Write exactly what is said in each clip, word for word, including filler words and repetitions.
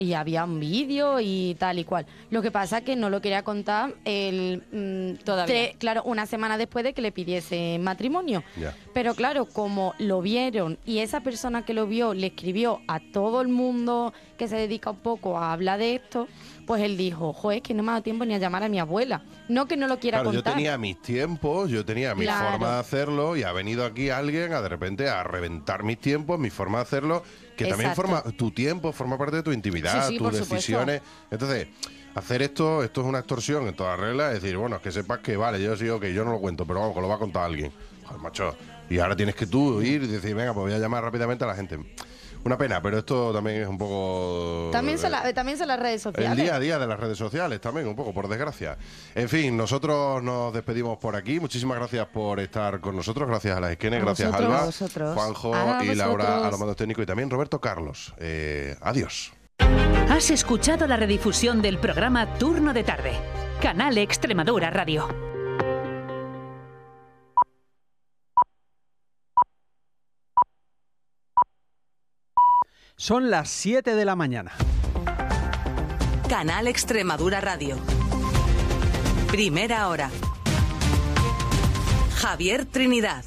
y había un vídeo y tal y cual. Lo que pasa es que no lo quería contar el mm, Todavía. tre- claro, una semana después de que le pidiese matrimonio. Ya. Pero claro, como lo vieron y esa persona que lo vio le escribió a todo el mundo que se dedica un poco a hablar de esto, pues él dijo, joder, que no me ha dado tiempo ni a llamar a mi abuela. No que no lo quiera Claro, contar. yo tenía mis tiempos, yo tenía mi Claro. forma de hacerlo y ha venido aquí alguien a de repente a reventar mis tiempos, mi forma de hacerlo, que también Exacto. forma tu tiempo, forma parte de tu intimidad, Sí, sí, tus por supuesto. decisiones. Entonces, hacer esto, esto es una extorsión en todas las reglas, es decir, bueno, es que sepas que vale, yo sí, ok, yo no lo cuento, pero vamos, que lo va a contar alguien. Joder, macho. Y ahora tienes que tú ir y decir, venga, pues voy a llamar rápidamente a la gente. Una pena, pero esto también es un poco... También son, la- también son las redes sociales. El día a día de las redes sociales también, un poco, por desgracia. En fin, nosotros nos despedimos por aquí. Muchísimas gracias por estar con nosotros. Gracias a las Esquenes, A gracias vosotros. Alba, A vosotros. Juanjo A y Laura vosotros. a los mandos técnicos y también Roberto Carlos. Eh, adiós. Has escuchado la redifusión del programa Turno de Tarde. Canal Extremadura Radio. Son las siete de la mañana. Canal Extremadura Radio. Primera hora. Javier Trinidad.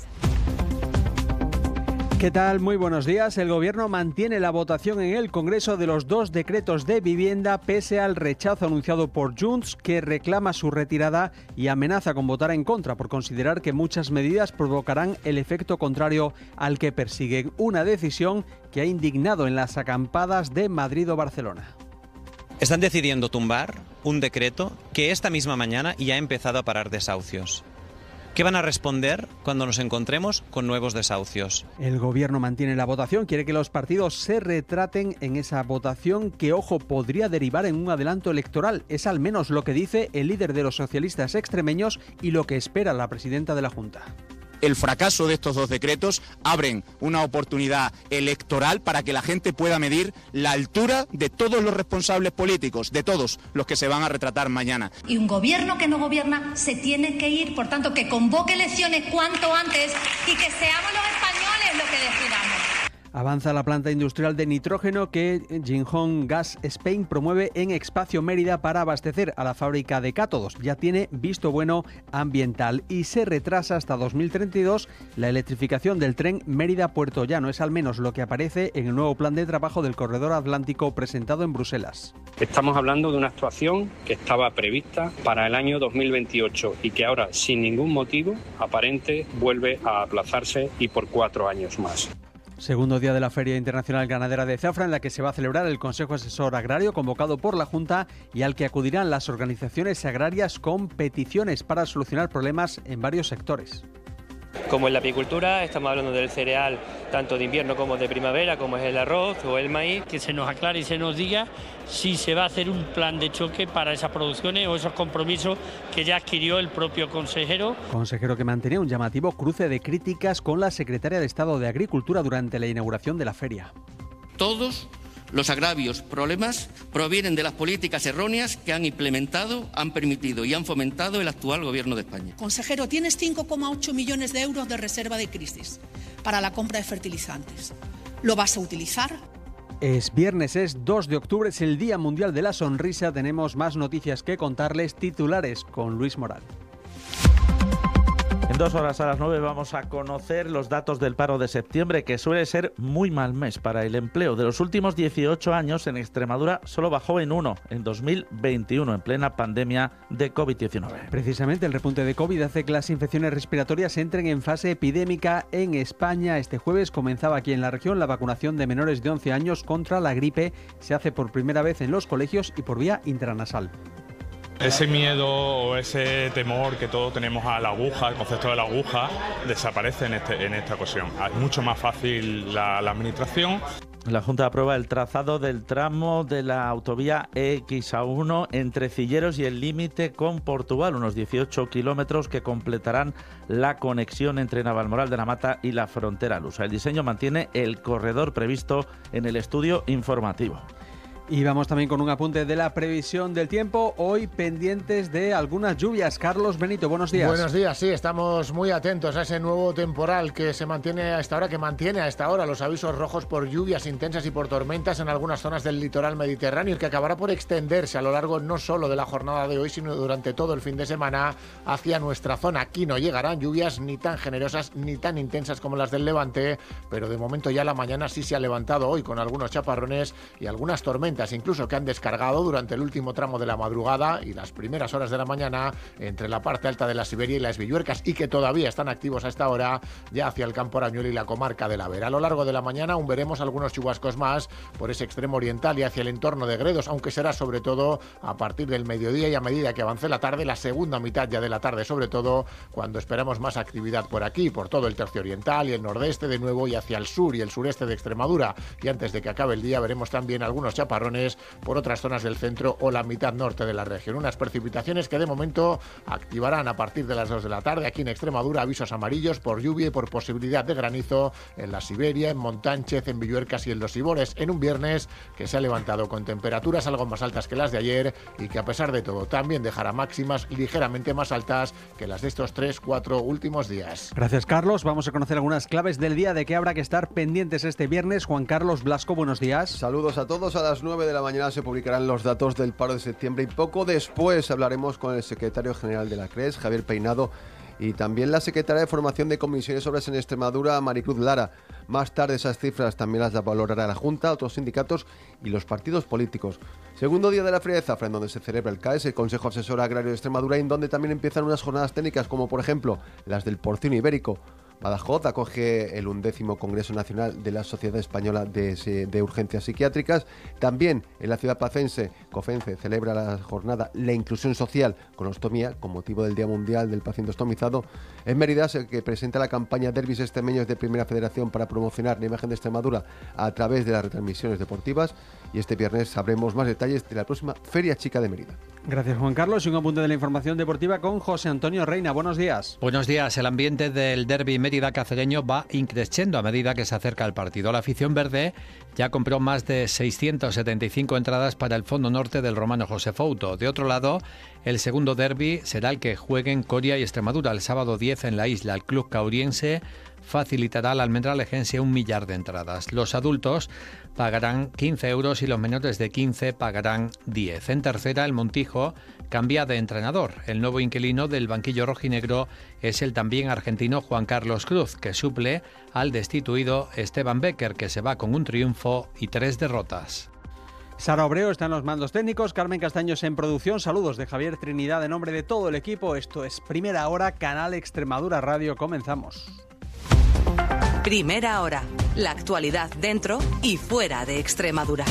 ¿Qué tal? Muy buenos días. El Gobierno mantiene la votación en el Congreso de los dos decretos de vivienda pese al rechazo anunciado por Junts, que reclama su retirada y amenaza con votar en contra por considerar que muchas medidas provocarán el efecto contrario al que persiguen. Una decisión que ha indignado en las acampadas de Madrid o Barcelona. Están decidiendo tumbar un decreto que esta misma mañana ya ha empezado a parar desahucios. ¿Qué van a responder cuando nos encontremos con nuevos desahucios? El Gobierno mantiene la votación, quiere que los partidos se retraten en esa votación que, ojo, podría derivar en un adelanto electoral. Es al menos lo que dice el líder de los socialistas extremeños y lo que espera la presidenta de la Junta. El fracaso de estos dos decretos abren una oportunidad electoral para que la gente pueda medir la altura de todos los responsables políticos, de todos los que se van a retratar mañana. Y un gobierno que no gobierna se tiene que ir, por tanto, que convoque elecciones cuanto antes y que seamos los españoles los que decidamos. Avanza la planta industrial de nitrógeno que Jinhong Gas Spain promueve en Espacio Mérida para abastecer a la fábrica de cátodos. Ya tiene visto bueno ambiental y se retrasa hasta dos mil treinta y dos la electrificación del tren Mérida-Puerto Llano. Es al menos lo que aparece en el nuevo plan de trabajo del Corredor Atlántico presentado en Bruselas. Estamos hablando de una actuación que estaba prevista para el año dos mil veintiocho y que ahora, sin ningún motivo aparente, vuelve a aplazarse y por cuatro años más. Segundo día de la Feria Internacional Ganadera de Zafra, en la que se va a celebrar el Consejo Asesor Agrario convocado por la Junta y al que acudirán las organizaciones agrarias con peticiones para solucionar problemas en varios sectores. Como en la apicultura, estamos hablando del cereal tanto de invierno como de primavera, como es el arroz o el maíz. Que se nos aclare y se nos diga si se va a hacer un plan de choque para esas producciones o esos compromisos que ya adquirió el propio consejero. Consejero que mantenía un llamativo cruce de críticas con la secretaria de Estado de Agricultura durante la inauguración de la feria. Todos los agravios, problemas, provienen de las políticas erróneas que han implementado, han permitido y han fomentado el actual Gobierno de España. Consejero, tienes cinco coma ocho millones de euros de reserva de crisis para la compra de fertilizantes. ¿Lo vas a utilizar? Es viernes, es dos de octubre, es el Día Mundial de la Sonrisa. Tenemos más noticias que contarles, titulares con Luis Moral. En dos horas a las nueve vamos a conocer los datos del paro de septiembre, que suele ser muy mal mes para el empleo. De los últimos dieciocho años, en Extremadura solo bajó en uno, en dos mil veintiuno, en plena pandemia de covid diecinueve. Precisamente el repunte de COVID hace que las infecciones respiratorias entren en fase epidémica en España. Este jueves comenzaba aquí en la región la vacunación de menores de once años contra la gripe. Se hace por primera vez en los colegios y por vía intranasal. Ese miedo o ese temor que todos tenemos a la aguja, el concepto de la aguja, desaparece en, este, en esta ocasión. Es mucho más fácil la, la administración. La Junta aprueba el trazado del tramo de la autovía E X A uno entre Cilleros y el límite con Portugal, unos dieciocho kilómetros que completarán la conexión entre Navalmoral de la Mata y la frontera lusa. El diseño mantiene el corredor previsto en el estudio informativo. Y vamos también con un apunte de la previsión del tiempo. Hoy pendientes de algunas lluvias. Carlos Benito, buenos días. Buenos días, sí, estamos muy atentos a ese nuevo temporal que se mantiene a esta hora, que mantiene a esta hora los avisos rojos por lluvias intensas y por tormentas en algunas zonas del litoral mediterráneo, y que acabará por extenderse a lo largo no solo de la jornada de hoy, sino durante todo el fin de semana hacia nuestra zona. Aquí no llegarán lluvias ni tan generosas ni tan intensas como las del Levante, pero de momento ya la mañana sí se ha levantado hoy con algunos chaparrones y algunas tormentas, incluso que han descargado durante el último tramo de la madrugada y las primeras horas de la mañana entre la parte alta de la Siberia y las Villuercas, y que todavía están activos a esta hora ya hacia el Campo Arañuelo y la comarca de la Vera. A lo largo de la mañana aún veremos algunos chubascos más por ese extremo oriental y hacia el entorno de Gredos, aunque será sobre todo a partir del mediodía y a medida que avance la tarde, la segunda mitad ya de la tarde sobre todo, cuando esperamos más actividad por aquí, por todo el tercio oriental y el nordeste de nuevo, y hacia el sur y el sureste de Extremadura. Y antes de que acabe el día veremos también algunos chaparrones por otras zonas del centro o la mitad norte de la región. Unas precipitaciones que de momento activarán a partir de las dos de la tarde. Aquí en Extremadura avisos amarillos por lluvia y por posibilidad de granizo en la Siberia, en Montánchez, en Villuercas y en los Ibores, en un viernes que se ha levantado con temperaturas algo más altas que las de ayer y que a pesar de todo también dejará máximas ligeramente más altas que las de estos tres, cuatro últimos días. Gracias, Carlos. Vamos a conocer algunas claves del día de que habrá que estar pendientes este viernes. Juan Carlos Blasco, buenos días. Saludos a todos. A las nueve de la mañana se publicarán los datos del paro de septiembre y poco después hablaremos con el secretario general de la C R E S, Javier Peinado, y también la secretaria de Formación de Comisiones Obras en Extremadura, Maricruz Lara. Más tarde esas cifras también las valorará la Junta, otros sindicatos y los partidos políticos. Segundo día de la Feria de Zafra, en donde se celebra el C A E S, el Consejo Asesor Agrario de Extremadura, y en donde también empiezan unas jornadas técnicas, como por ejemplo las del porcino ibérico. Badajoz acoge el undécimo Congreso Nacional de la Sociedad Española de, de Urgencias Psiquiátricas. También en la ciudad placense, COFENCE celebra la jornada La Inclusión Social con Ostomía, con motivo del Día Mundial del Paciente Ostomizado. En Mérida, el que presenta la campaña Derbis Extremeños de Primera Federación para promocionar la imagen de Extremadura a través de las retransmisiones deportivas. Y este viernes sabremos más detalles de la próxima Feria Chica de Mérida. Gracias, Juan Carlos. Y un apunte de la información deportiva con José Antonio Reina. Buenos días. Buenos días. El ambiente del derbi Mérida cacereño va increciendo a medida que se acerca el partido. La afición verde ya compró más de seiscientas setenta y cinco entradas para el fondo norte del Romano José Fouto. De otro lado, el segundo derbi será el que jueguen Coria y Extremadura el sábado diez en la isla. El club cauriense facilitará al almendralejense un millar de entradas. Los adultos pagarán quince euros y los menores de quince pagarán diez. En tercera, el Montijo cambia de entrenador. El nuevo inquilino del banquillo rojinegro es el también argentino Juan Carlos Cruz, que suple al destituido Esteban Becker, que se va con un triunfo y tres derrotas. Sara Obreo está en los mandos técnicos, Carmen Castaños en producción. Saludos de Javier Trinidad en nombre de todo el equipo. Esto es Primera Hora, Canal Extremadura Radio. Comenzamos. Primera Hora, la actualidad dentro y fuera de Extremadura.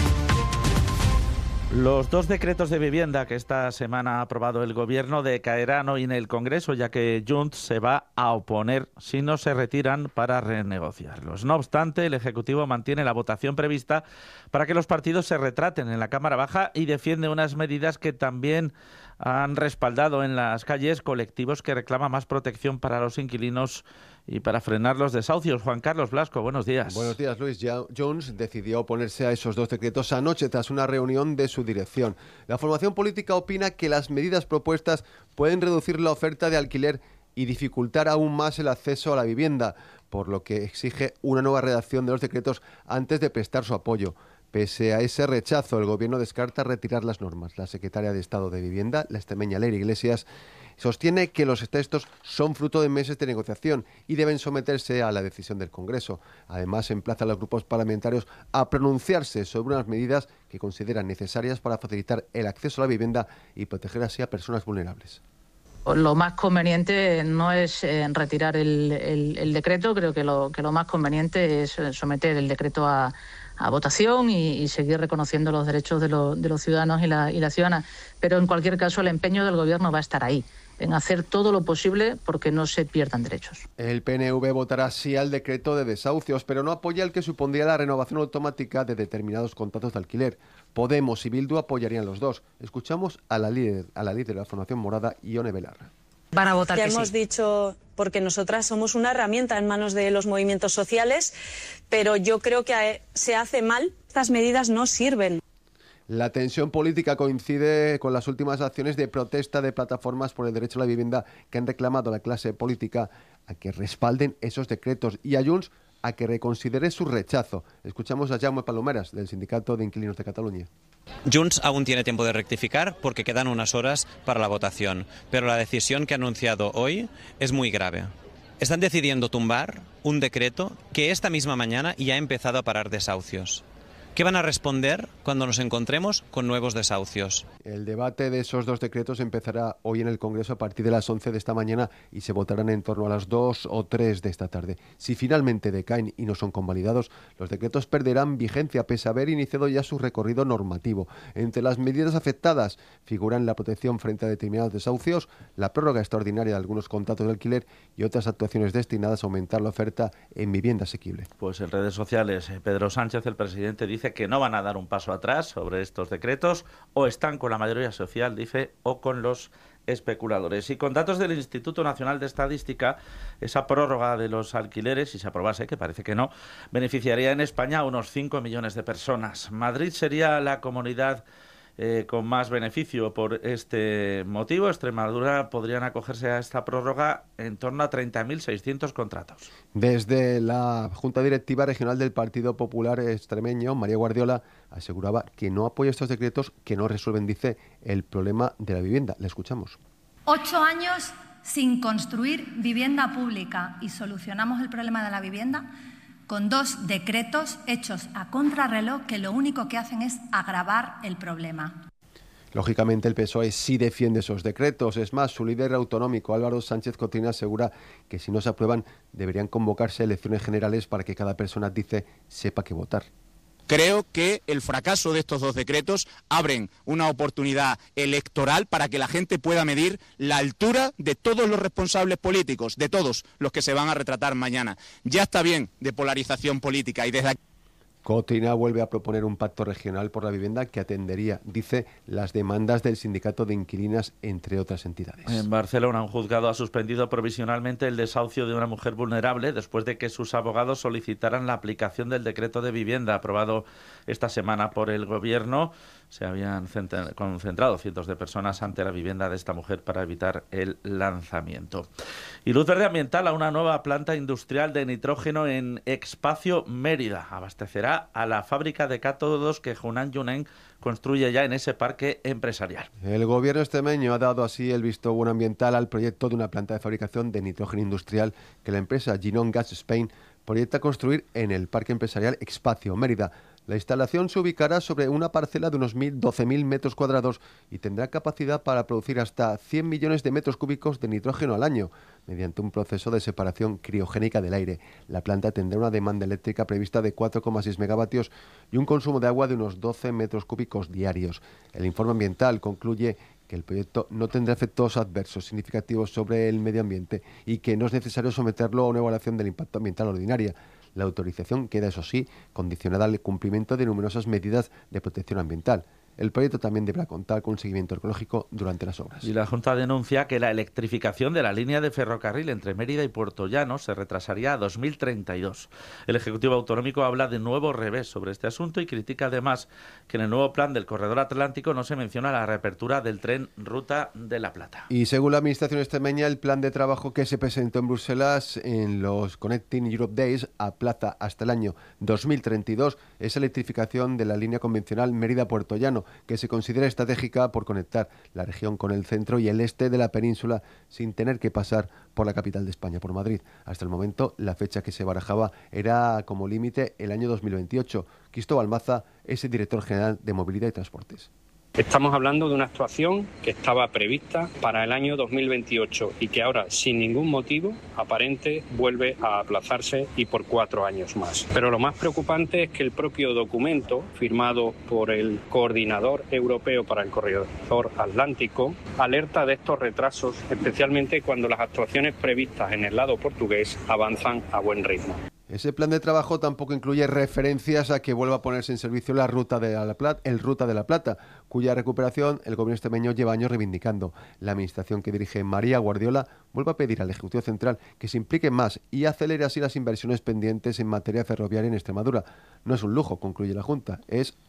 Los dos decretos de vivienda que esta semana ha aprobado el Gobierno decaerán hoy en el Congreso, ya que Junts se va a oponer si no se retiran para renegociarlos. No obstante, el Ejecutivo mantiene la votación prevista para que los partidos se retraten en la Cámara Baja y defiende unas medidas que también han respaldado en las calles colectivos que reclaman más protección para los inquilinos y para frenar los desahucios. Juan Carlos Blasco, buenos días. Buenos días, Luis. Junts decidió oponerse a esos dos decretos anoche tras una reunión de su dirección. La formación política opina que las medidas propuestas pueden reducir la oferta de alquiler y dificultar aún más el acceso a la vivienda, por lo que exige una nueva redacción de los decretos antes de prestar su apoyo. Pese a ese rechazo, el Gobierno descarta retirar las normas. La secretaria de Estado de Vivienda, la extremeña Leire Iglesias, sostiene que los textos son fruto de meses de negociación y deben someterse a la decisión del Congreso. Además, emplaza a los grupos parlamentarios a pronunciarse sobre unas medidas que consideran necesarias para facilitar el acceso a la vivienda y proteger así a personas vulnerables. Lo más conveniente no es eh, retirar el, el, el decreto. Creo que lo, que lo más conveniente es someter el decreto a, a votación y, y seguir reconociendo los derechos de, lo, de los ciudadanos y la, y la ciudadana. Pero en cualquier caso, el empeño del Gobierno va a estar ahí, en hacer todo lo posible porque no se pierdan derechos. El P N V votará sí al decreto de desahucios, pero no apoya el que supondría la renovación automática de determinados contratos de alquiler. Podemos y Bildu apoyarían los dos. Escuchamos a la líder, a la líder de la formación morada, Ione Belarra. Van a votar ya que hemos sí. dicho, porque nosotras somos una herramienta en manos de los movimientos sociales, pero yo creo que se hace mal. Estas medidas no sirven. La tensión política coincide con las últimas acciones de protesta de plataformas por el derecho a la vivienda que han reclamado a la clase política a que respalden esos decretos y a Junts a que reconsidere su rechazo. Escuchamos a Jaume Palomeras, del Sindicato de Inquilinos de Cataluña. Junts aún tiene tiempo de rectificar porque quedan unas horas para la votación, pero la decisión que ha anunciado hoy es muy grave. Están decidiendo tumbar un decreto que esta misma mañana ya ha empezado a parar desahucios. ¿Qué van a responder cuando nos encontremos con nuevos desahucios? El debate de esos dos decretos empezará hoy en el Congreso a partir de las once de esta mañana y se votarán en torno a las dos o tres de esta tarde. Si finalmente decaen y no son convalidados, los decretos perderán vigencia pese a haber iniciado ya su recorrido normativo. Entre las medidas afectadas figuran la protección frente a determinados desahucios, la prórroga extraordinaria de algunos contratos de alquiler y otras actuaciones destinadas a aumentar la oferta en vivienda asequible. Pues en redes sociales, Pedro Sánchez, el presidente, dice que no van a dar un paso atrás sobre estos decretos, o están con la mayoría social, dice, o con los especuladores. Y con datos del Instituto Nacional de Estadística, esa prórroga de los alquileres, si se aprobase, que parece que no, beneficiaría en España a unos cinco millones de personas. Madrid sería la comunidad Eh, con más beneficio por este motivo. Extremadura podrían acogerse a esta prórroga en torno a treinta mil seiscientos contratos. Desde la Junta Directiva Regional del Partido Popular Extremeño, María Guardiola aseguraba que no apoya estos decretos que no resuelven, dice, el problema de la vivienda. Le escuchamos. Ocho años sin construir vivienda pública y solucionamos el problema de la vivienda con dos decretos hechos a contrarreloj que lo único que hacen es agravar el problema. Lógicamente el P S O E sí defiende esos decretos. Es más, su líder autonómico Álvaro Sánchez Cotín asegura que si no se aprueban deberían convocarse elecciones generales para que cada persona, dice, sepa qué votar. Creo que el fracaso de estos dos decretos abren una oportunidad electoral para que la gente pueda medir la altura de todos los responsables políticos, de todos los que se van a retratar mañana. Ya está bien de polarización política y desde aquí... Cotina vuelve a proponer un pacto regional por la vivienda que atendería, dice, las demandas del sindicato de inquilinas, entre otras entidades. En Barcelona, un juzgado ha suspendido provisionalmente el desahucio de una mujer vulnerable después de que sus abogados solicitaran la aplicación del decreto de vivienda aprobado esta semana por el gobierno. Se habían concentrado cientos de personas ante la vivienda de esta mujer para evitar el lanzamiento. Y luz verde ambiental a una nueva planta industrial de nitrógeno en Expacio Mérida. Abastecerá a la fábrica de cátodos que Hunan Yunen construye ya en ese parque empresarial. El gobierno extremeño ha dado así el visto bueno ambiental al proyecto de una planta de fabricación de nitrógeno industrial que la empresa Ginon Gas Spain proyecta construir en el parque empresarial Expacio Mérida. La instalación se ubicará sobre una parcela de unos doce mil metros cuadrados y tendrá capacidad para producir hasta cien millones de metros cúbicos de nitrógeno al año, mediante un proceso de separación criogénica del aire. La planta tendrá una demanda eléctrica prevista de cuatro coma seis megavatios y un consumo de agua de unos doce metros cúbicos diarios. El informe ambiental concluye que el proyecto no tendrá efectos adversos significativos sobre el medio ambiente y que no es necesario someterlo a una evaluación del impacto ambiental ordinaria. La autorización queda, eso sí, condicionada al cumplimiento de numerosas medidas de protección ambiental. El proyecto también deberá contar con un seguimiento ecológico durante las obras. Y la Junta denuncia que la electrificación de la línea de ferrocarril entre Mérida y Puerto Llano se retrasaría a dos mil treinta y dos. El Ejecutivo Autonómico habla de nuevo revés sobre este asunto y critica además que en el nuevo plan del Corredor Atlántico no se menciona la reapertura del tren Ruta de la Plata. Y según la Administración extremeña, el plan de trabajo que se presentó en Bruselas en los Connecting Europe Days aplaza hasta el año dos mil treinta y dos esa electrificación de la línea convencional Mérida-Puerto Llano, que se considera estratégica por conectar la región con el centro y el este de la península sin tener que pasar por la capital de España, por Madrid. Hasta el momento, la fecha que se barajaba era como límite el año dos mil veintiocho. Cristóbal Maza es el director general de Movilidad y Transportes. Estamos hablando de una actuación que estaba prevista para el año dos mil veintiocho y que ahora, sin ningún motivo aparente, vuelve a aplazarse y por cuatro años más. Pero lo más preocupante es que el propio documento, firmado por el Coordinador Europeo para el Corredor Atlántico, alerta de estos retrasos, especialmente cuando las actuaciones previstas en el lado portugués avanzan a buen ritmo. Ese plan de trabajo tampoco incluye referencias a que vuelva a ponerse en servicio la Ruta de la Plata, el Ruta de la Plata, cuya recuperación el gobierno extremeño lleva años reivindicando. La administración que dirige María Guardiola vuelve a pedir al Ejecutivo Central que se implique más y acelere así las inversiones pendientes en materia ferroviaria en Extremadura. No es un lujo, concluye la Junta, es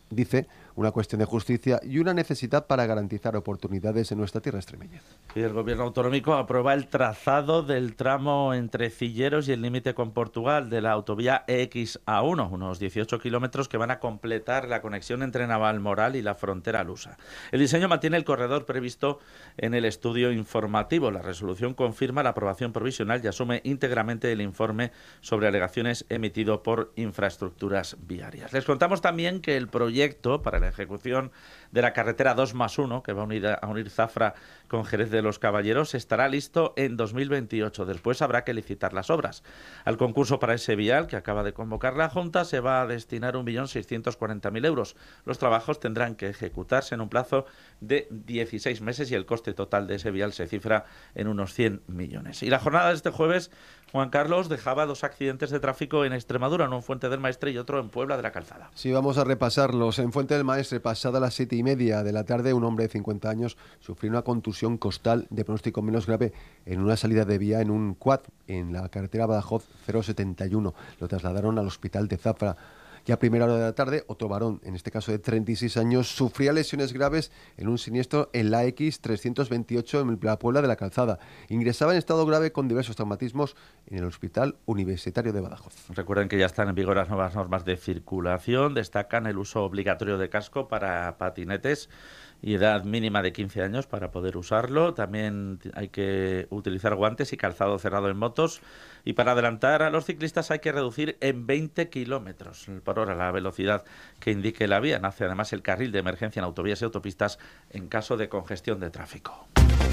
dice, una cuestión de justicia y una necesidad para garantizar oportunidades en nuestra tierra extremeña. Y el Gobierno autonómico aprueba el trazado del tramo entre Cilleros y el límite con Portugal de la autovía E X A uno, unos dieciocho kilómetros que van a completar la conexión entre Navalmoral y la frontera lusa. El diseño mantiene el corredor previsto en el estudio informativo. La resolución confirma la aprobación provisional y asume íntegramente el informe sobre alegaciones emitido por Infraestructuras Viarias. Les contamos también que el proyecto para la ejecución de la carretera dos más uno, que va a unir, a unir Zafra con Jerez de los Caballeros, estará listo en dos mil veintiocho. Después habrá que licitar las obras. Al concurso para ese vial, que acaba de convocar la Junta, se va a destinar un millón seiscientos cuarenta mil euros. Los trabajos tendrán que ejecutarse en un plazo de dieciséis meses y el coste total de ese vial se cifra en unos cien millones. Y la jornada de este jueves, Juan Carlos, dejaba dos accidentes de tráfico en Extremadura, uno en Fuente del Maestre y otro en Puebla de la Calzada. Sí, vamos a repasarlos. En Fuente del Maestre, pasada las siete y media de la tarde, un hombre de cincuenta años sufrió una contusión costal de pronóstico menos grave en una salida de vía en un quad en la carretera Badajoz cero setenta y uno. Lo trasladaron al hospital de Zafra. Ya a primera hora de la tarde, otro varón, en este caso de treinta y seis años, sufría lesiones graves en un siniestro en la X trescientos veintiocho en la Puebla de la Calzada. Ingresaba en estado grave con diversos traumatismos en el Hospital Universitario de Badajoz. Recuerden que ya están en vigor las nuevas normas de circulación. Destacan el uso obligatorio de casco para patinetes y edad mínima de quince años para poder usarlo. También hay que utilizar guantes y calzado cerrado en motos. Y para adelantar a los ciclistas hay que reducir en veinte kilómetros por hora la velocidad que indique la vía. Nace además el carril de emergencia en autovías y autopistas en caso de congestión de tráfico.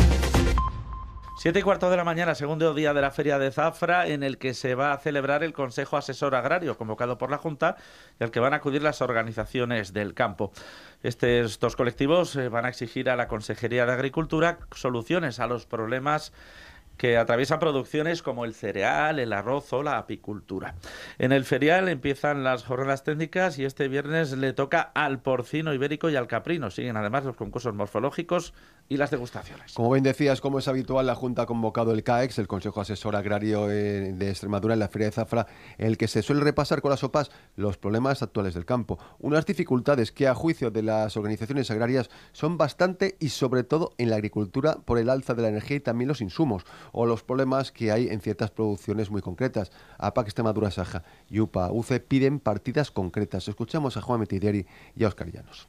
Siete y cuarto de la mañana, segundo día de la Feria de Zafra, en el que se va a celebrar el Consejo Asesor Agrario, convocado por la Junta, y al que van a acudir las organizaciones del campo. Estos dos colectivos eh, van a exigir a la Consejería de Agricultura soluciones a los problemas que atraviesan producciones como el cereal, el arroz o la apicultura. En el ferial empiezan las jornadas técnicas y este viernes le toca al porcino ibérico y al caprino. Siguen además los concursos morfológicos y las degustaciones. Como bien decías, como es habitual, la Junta ha convocado el CAEX, el Consejo Asesor Agrario de Extremadura, en la Feria de Zafra, en el que se suele repasar con las sopas los problemas actuales del campo. Unas dificultades que, a juicio de las organizaciones agrarias, son bastante y sobre todo en la agricultura por el alza de la energía y también los insumos, o los problemas que hay en ciertas producciones muy concretas. APAC Extremadura Saja y UPA U C E piden partidas concretas. Escuchamos a Juan Metidieri y a Óscar Llanos.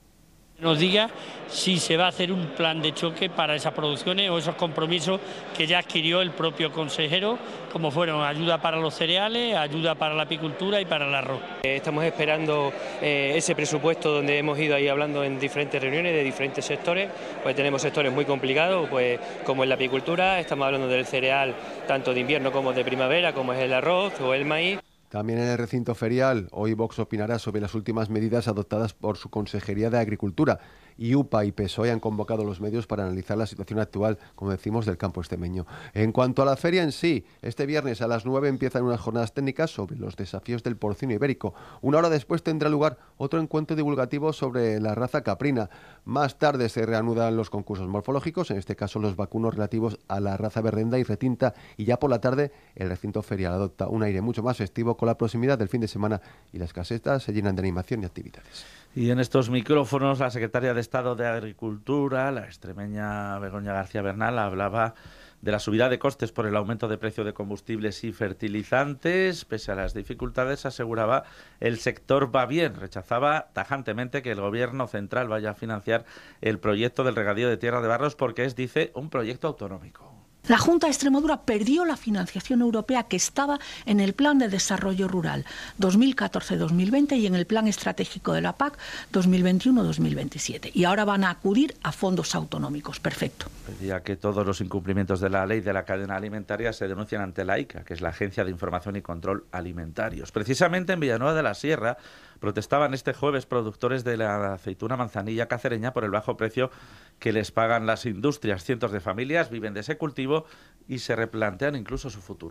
Nos diga si se va a hacer un plan de choque para esas producciones o esos compromisos que ya adquirió el propio consejero, como fueron ayuda para los cereales, ayuda para la apicultura y para el arroz. Estamos esperando eh, ese presupuesto donde hemos ido ahí hablando en diferentes reuniones de diferentes sectores. Pues tenemos sectores muy complicados, pues como en la apicultura, estamos hablando del cereal tanto de invierno como de primavera, como es el arroz o el maíz. También en el recinto ferial, hoy Vox opinará sobre las últimas medidas adoptadas por su Consejería de Agricultura. Y UPA y P S O E han convocado los medios para analizar la situación actual, como decimos, del campo extremeño. En cuanto a la feria en sí, este viernes a las nueve empiezan unas jornadas técnicas sobre los desafíos del porcino ibérico. Una hora después tendrá lugar otro encuentro divulgativo sobre la raza caprina. Más tarde se reanudan los concursos morfológicos, en este caso los vacunos relativos a la raza berrenda y retinta, y ya por la tarde el recinto ferial adopta un aire mucho más festivo con la proximidad del fin de semana y las casetas se llenan de animación y actividades. Y en estos micrófonos, la secretaria de Estado de Agricultura, la extremeña Begoña García Bernal, hablaba de la subida de costes por el aumento de precio de combustibles y fertilizantes. Pese a las dificultades, aseguraba, el sector va bien. Rechazaba tajantemente que el Gobierno central vaya a financiar el proyecto del regadío de Tierra de Barros porque es, dice, un proyecto autonómico. La Junta de Extremadura perdió la financiación europea que estaba en el Plan de Desarrollo Rural dos mil catorce dos mil veinte y en el Plan Estratégico de la P A C dos mil veintiuno dos mil veintisiete. Y ahora van a acudir a fondos autonómicos. Perfecto. Pedía que todos los incumplimientos de la ley de la cadena alimentaria se denuncien ante la I C A, que es la Agencia de Información y Control Alimentarios. Precisamente en Villanueva de la Sierra protestaban este jueves productores de la aceituna manzanilla cacereña por el bajo precio que les pagan las industrias. Cientos de familias viven de ese cultivo y se replantean incluso su futuro.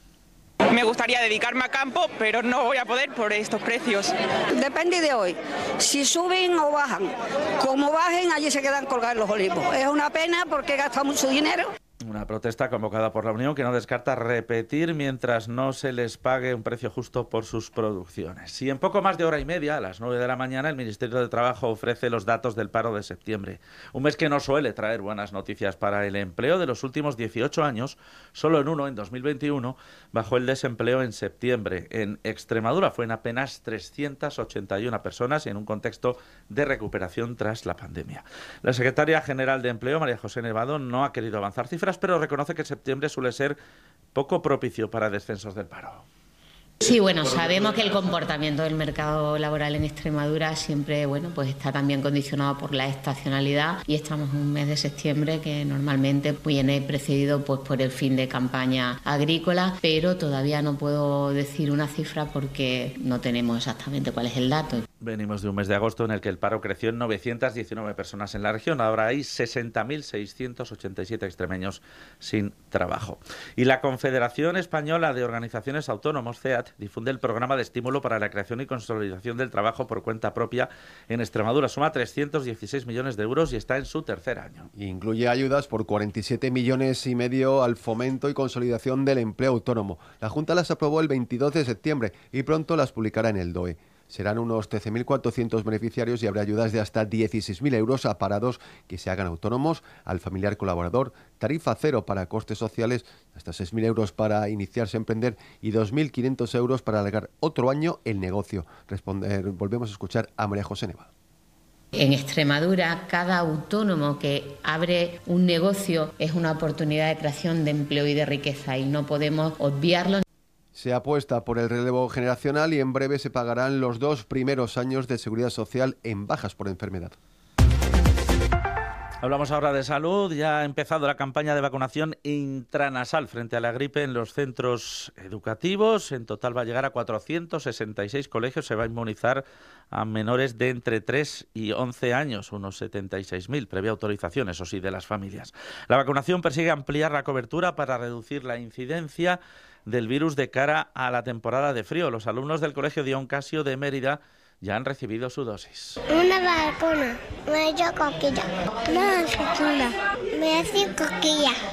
Me gustaría dedicarme a campo, pero no voy a poder por estos precios. Depende de hoy, si suben o bajan. Como bajen, allí se quedan colgados los olivos. Es una pena porque gasta mucho dinero. Una protesta convocada por la Unión que no descarta repetir mientras no se les pague un precio justo por sus producciones. Y en poco más de hora y media, a las nueve de la mañana, el Ministerio de Trabajo ofrece los datos del paro de septiembre. Un mes que no suele traer buenas noticias para el empleo. De los últimos dieciocho años, solo en uno, en dos mil veintiuno, bajó el desempleo en septiembre. En Extremadura fue en apenas trescientas ochenta y una personas y en un contexto de recuperación tras la pandemia. La secretaria general de Empleo, María José Nevado, no ha querido avanzar cifras, pero reconoce que septiembre suele ser poco propicio para descensos del paro. Sí, bueno, sabemos que el comportamiento del mercado laboral en Extremadura siempre, bueno, pues está también condicionado por la estacionalidad y estamos en un mes de septiembre que normalmente viene precedido pues por el fin de campaña agrícola, pero todavía no puedo decir una cifra porque no tenemos exactamente cuál es el dato. Venimos de un mes de agosto en el que el paro creció en novecientas diecinueve personas en la región. Ahora hay sesenta mil seiscientos ochenta y siete extremeños sin trabajo. Y la Confederación Española de Organizaciones Autónomos, C E A T, difunde el programa de estímulo para la creación y consolidación del trabajo por cuenta propia en Extremadura. Suma trescientos dieciséis millones de euros y está en su tercer año. Incluye ayudas por cuarenta y siete millones y medio al fomento y consolidación del empleo autónomo. La Junta las aprobó el veintidós de septiembre y pronto las publicará en el D O E. Serán unos trece mil cuatrocientos beneficiarios y habrá ayudas de hasta dieciséis mil euros a parados que se hagan autónomos, al familiar colaborador, tarifa cero para costes sociales, hasta seis mil euros para iniciarse a emprender y dos mil quinientos euros para alargar otro año el negocio. Responder, volvemos a escuchar a María José Neva. En Extremadura, cada autónomo que abre un negocio es una oportunidad de creación de empleo y de riqueza y no podemos obviarlo. Se apuesta por el relevo generacional y en breve se pagarán los dos primeros años de seguridad social en bajas por enfermedad. Hablamos ahora de salud. Ya ha empezado la campaña de vacunación intranasal frente a la gripe en los centros educativos. En total va a llegar a cuatrocientos sesenta y seis colegios. Se va a inmunizar a menores de entre tres y once años, unos setenta y seis mil, previa autorización, eso sí, de las familias. La vacunación persigue ampliar la cobertura para reducir la incidencia del virus de cara a la temporada de frío. Los alumnos del Colegio Dion Casio de Mérida ya han recibido su dosis. Una vacuna, me he hecho coquilla, una vacuna, me he hecho coquilla.